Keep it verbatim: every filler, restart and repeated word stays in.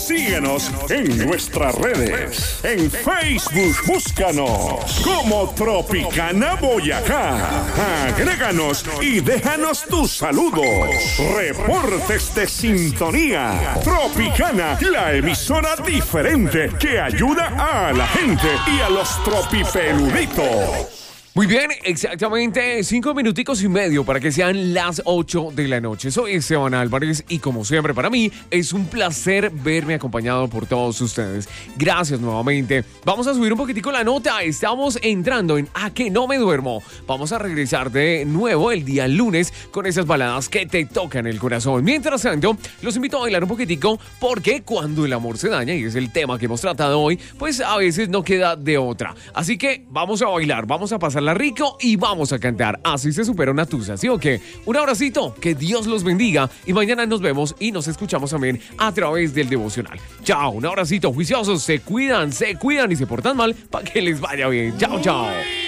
Síguenos en nuestras redes. En Facebook, búscanos como Tropicana Boyacá. Agréganos y déjanos tus saludos. Reportes de sintonía. Tropicana, la emisora diferente que ayuda a la gente y a los tropipeluditos. Muy bien, exactamente cinco minuticos y medio para que sean las ocho de la noche. Soy Esteban Álvarez y como siempre para mí es un placer verme acompañado por todos ustedes. Gracias nuevamente. Vamos a subir un poquitico la nota. Estamos entrando en A que no me duermo. Vamos a regresar de nuevo el día lunes con esas baladas que te tocan el corazón. Mientras tanto, los invito a bailar un poquitico porque cuando el amor se daña, y es el tema que hemos tratado hoy, pues a veces no queda de otra. Así que vamos a bailar, vamos a pasar rico y vamos a cantar. Así se supera una tusa, ¿sí o qué? Un abracito, que Dios los bendiga y mañana nos vemos y nos escuchamos también a través del devocional. Chao, un abracito, juiciosos, se cuidan, se cuidan y se portan mal para que les vaya bien. Chao, chao.